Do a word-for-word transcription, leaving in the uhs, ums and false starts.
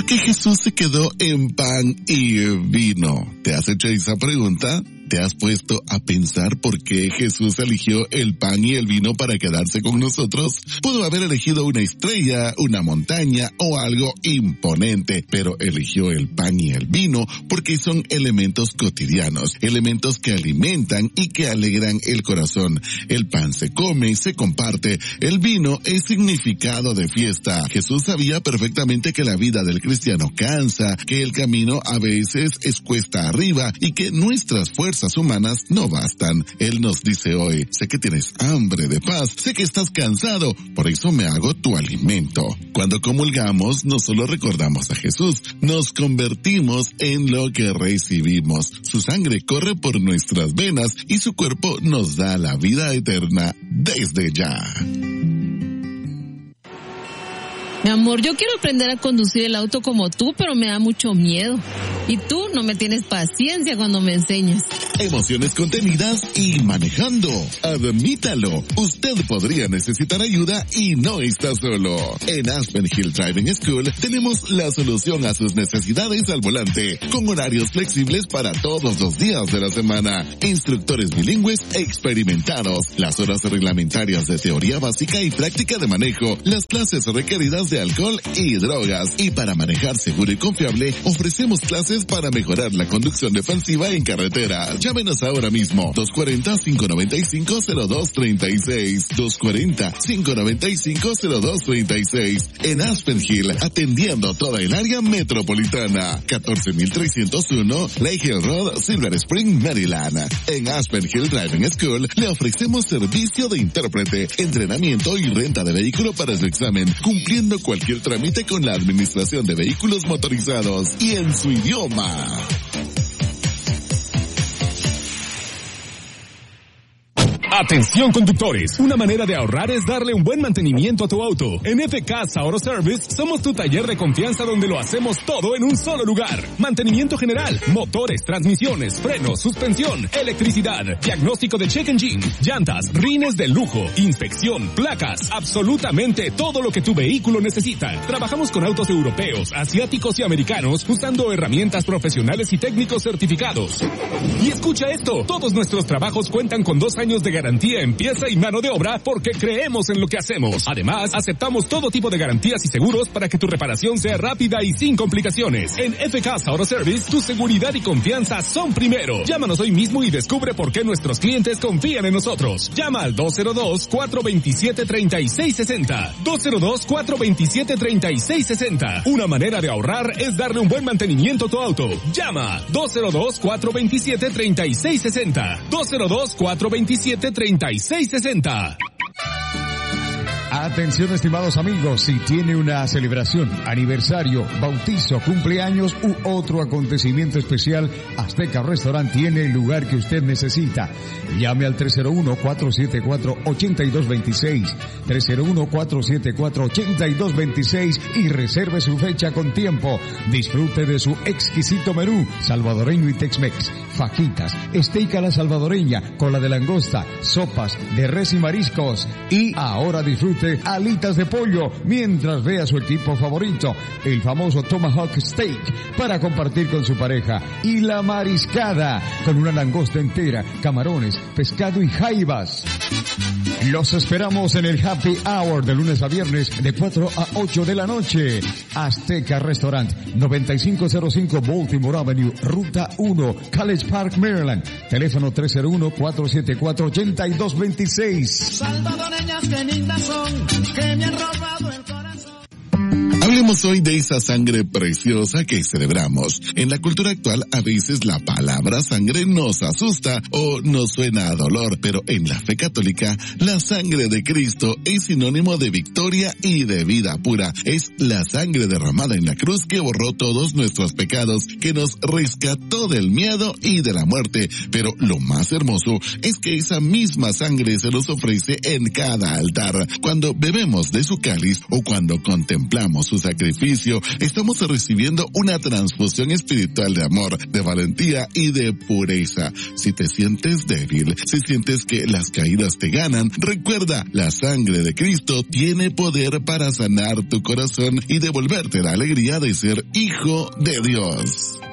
¿Por qué Jesús se quedó en pan y vino? ¿Te has hecho esa pregunta? ¿Te has puesto a pensar por qué Jesús eligió el pan y el vino para quedarse con nosotros? Pudo haber elegido una estrella, una montaña o algo imponente, pero eligió el pan y el vino porque son elementos cotidianos, elementos que alimentan y que alegran el corazón. El pan se come y se comparte, el vino es significado de fiesta. Jesús sabía perfectamente que la vida del cristiano cansa, que el camino a veces es cuesta arriba y que nuestras fuerzas humanas no bastan. Él nos dice hoy: sé que tienes hambre de paz, sé que estás cansado, por eso me hago tu alimento. Cuando comulgamos, no solo recordamos a Jesús, nos convertimos en lo que recibimos. Su sangre corre por nuestras venas y su cuerpo nos da la vida eterna desde ya. Mi amor, yo quiero aprender a conducir el auto como tú, pero me da mucho miedo. Y tú no me tienes paciencia cuando me enseñas. Emociones contenidas y manejando. Admítalo. Usted podría necesitar ayuda y no está solo. En Aspen Hill Driving School tenemos la solución a sus necesidades al volante, con horarios flexibles para todos los días de la semana. Instructores bilingües experimentados. Las horas reglamentarias de teoría básica y práctica de manejo. Las clases requeridas de alcohol y drogas. Y para manejar seguro y confiable, ofrecemos clases para mejorar la conducción defensiva en carretera. Llámenos ahora mismo. dos cuatro cero, cinco nueve cinco, cero dos tres seis. dos cuatro cero, cinco nueve cinco, cero dos tres seis. En Aspen Hill, atendiendo toda el área metropolitana. catorce mil trescientos uno Lake Hill Road, Silver Spring, Maryland. En Aspen Hill Driving School le ofrecemos servicio de intérprete, entrenamiento y renta de vehículo para su examen, cumpliendo cualquier trámite con la administración de vehículos motorizados y en su idioma. Atención conductores, una manera de ahorrar es darle un buen mantenimiento a tu auto. En F K Auto Service somos tu taller de confianza donde lo hacemos todo en un solo lugar. Mantenimiento general, motores, transmisiones, frenos, suspensión, electricidad, diagnóstico de check engine, llantas, rines de lujo, inspección, placas, absolutamente todo lo que tu vehículo necesita. Trabajamos con autos europeos, asiáticos y americanos usando herramientas profesionales y técnicos certificados. Y escucha esto, todos nuestros trabajos cuentan con dos años de garantía garantía en pieza y mano de obra porque creemos en lo que hacemos. Además, aceptamos todo tipo de garantías y seguros para que tu reparación sea rápida y sin complicaciones. En F K Auto Service, tu seguridad y confianza son primero. Llámanos hoy mismo y descubre por qué nuestros clientes confían en nosotros. Llama al dos cero dos, cuatro dos siete, tres seis seis cero. dos cero dos, cuatro dos siete, tres seis seis cero. Una manera de ahorrar es darle un buen mantenimiento a tu auto. Llama dos cero dos, cuatro dos siete, tres seis seis cero. dos cero dos, cuatro dos siete, treinta y seis sesenta. Atención, estimados amigos, si tiene una celebración, aniversario, bautizo, cumpleaños u otro acontecimiento especial, Azteca Restaurant tiene el lugar que usted necesita. Llame al tres cero uno, cuatro siete cuatro, ocho dos dos seis, tres cero uno, cuatro siete cuatro, ocho dos dos seis y reserve su fecha con tiempo. Disfrute de su exquisito menú salvadoreño y Tex-Mex, fajitas, steak a la salvadoreña, cola de langosta, sopas de res y mariscos, y ahora disfrute alitas de pollo mientras ve a su equipo favorito, el famoso Tomahawk Steak, para compartir con su pareja, y la mariscada con una langosta entera, camarones, pescado y jaivas. Los esperamos en el Happy Hour de lunes a viernes de cuatro a ocho de la noche. Azteca Restaurant, noventa y cinco cero cinco Baltimore Avenue, Ruta uno, College Park, Maryland. Teléfono tres cero uno, cuatro siete cuatro, ocho dos dos seis. Salvadoreñas que lindas son, que me han robado el corazón. Hablemos hoy de esa sangre preciosa que celebramos. En la cultura actual, a veces la palabra sangre nos asusta o nos suena a dolor, pero en la fe católica, la sangre de Cristo es sinónimo de victoria y de vida pura. Es la sangre derramada en la cruz que borró todos nuestros pecados, que nos rescató del miedo y de la muerte. Pero lo más hermoso es que esa misma sangre se nos ofrece en cada altar. Cuando bebemos de su cáliz o cuando contemplamos contemplamos su sacrificio, estamos recibiendo una transfusión espiritual de amor, de valentía y de pureza. Si te sientes débil, si sientes que las caídas te ganan, recuerda, la sangre de Cristo tiene poder para sanar tu corazón y devolverte la alegría de ser hijo de Dios.